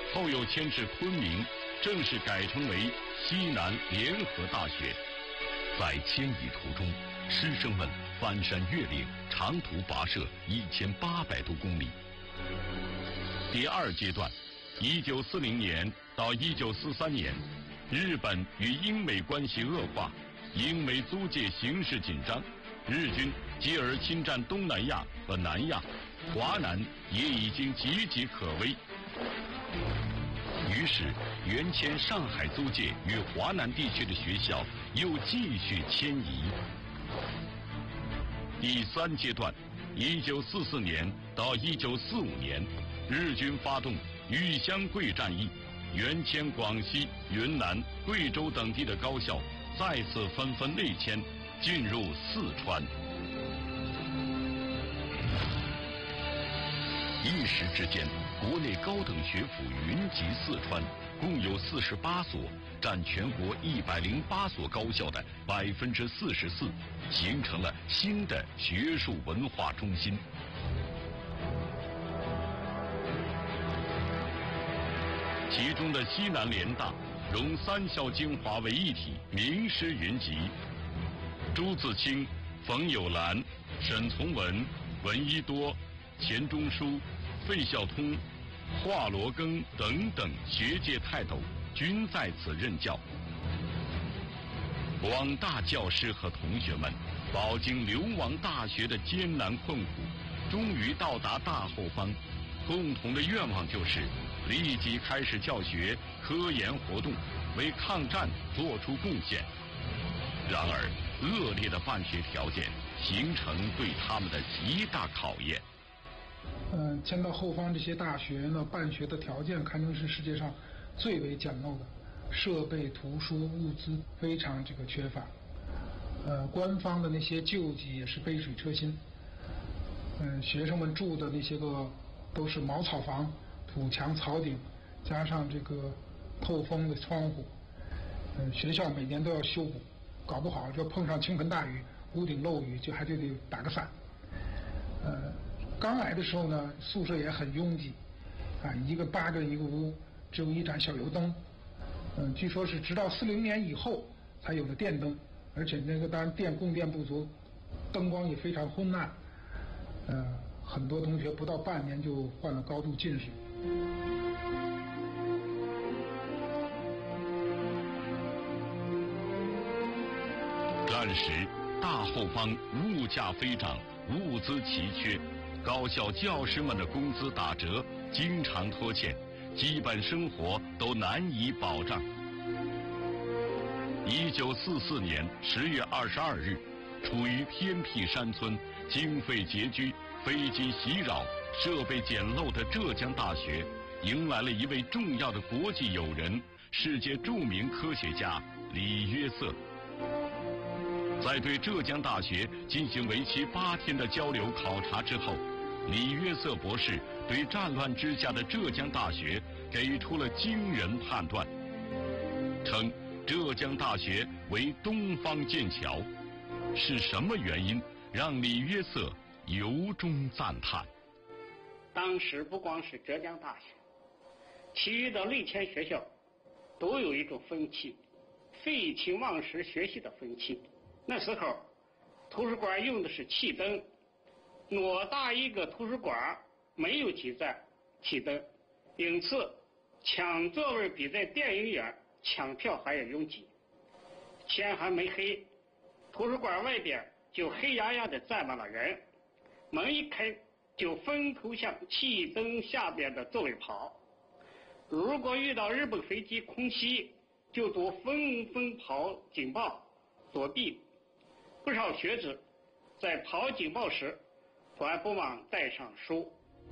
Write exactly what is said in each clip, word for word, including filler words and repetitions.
后又迁至昆明，正式改称为西南联合大学。在迁移途中，师生们翻山越岭，长途跋涉一千八百多公里。第二阶段，一九四零年到一九四三年，日本与英美关系恶化，英美租界形势紧张，日军继而侵占东南亚和南亚，华南也已经岌岌可危。于是，原迁上海租界与华南地区的学校又继续迁移。第三阶段，一九四四年到一九四五年，日军发动豫湘桂战役，原迁广西、云南、贵州等地的高校再次纷纷内迁，进入四川。一时之间，国内高等学府云集四川，共有四十八所，占全国一百零八所高校的百分之四十四，形成了新的学术文化中心。其中的西南联大融三校精华为一体，名师云集，朱自清、冯友兰、沈从文、闻一多、钱钟书、费孝通、华罗庚等等学界泰斗均在此任教。广大教师和同学们饱经流亡大学的艰难困苦，终于到达大后方，共同的愿望就是立即开始教学、科研活动，为抗战做出贡献。然而，恶劣的办学条件形成对他们的极大考验。 嗯，迁到后方这些大学呢，办学的条件堪称是世界上最为简陋的，设备、图书、物资非常这个缺乏。呃，官方的那些救济也是杯水车薪。嗯，学生们住的那些个都是茅草房、土墙、草顶，加上这个透风的窗户。嗯，学校每年都要修补，搞不好就碰上倾盆大雨，屋顶漏雨，就还就得打个伞。呃。刚来的时候呢，宿舍也很拥挤，啊，一个八个人一个屋，只有一盏小油灯。嗯，据说是直到四零年以后才有了电灯，而且那个当然电供电不足，灯光也非常昏暗。呃，很多同学不到半年就患了高度近视。 战时，大后方物价飞涨，物资奇缺。高校教师们的工资打折，经常拖欠，基本生活都难以保障。一九四四年十月二十二日，处于偏僻山村、经费拮据、飞机袭扰、设备简陋的浙江大学，迎来了一位重要的国际友人，世界著名科学家李约瑟。在对浙江大学进行为期八天的交流考察之后，李约瑟博士对战乱之下的浙江大学给出了惊人判断，称浙江大学为东方剑桥。是什么原因让李约瑟由衷赞叹？ 当时不光是浙江大学，其余的内迁学校都有一种风气，废寝忘食学习的风气。那时候图书馆用的是气灯，偌大一个图书馆没有几盏气灯，因此抢座位比在电影院抢票还要拥挤。天还没黑，图书馆外边就黑压压的站满了人，门一开就分头向气灯下边的座位跑。如果遇到日本飞机空袭，就都纷纷跑警报躲避。不少学子在跑警报时还不忘带上书。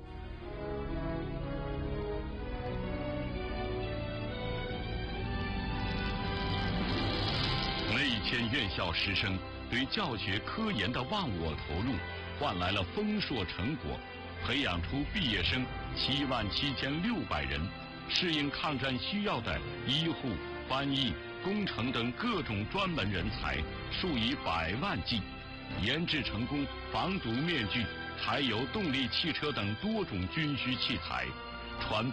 内迁院校师生对教学科研的忘我投入，换来了丰硕成果，培养出毕业生七万七千六百人，适应抗战需要的医护、翻译、工程等各种专门人才数以百万计，研制成功防毒面具、柴油动力汽车等多种军需器材，传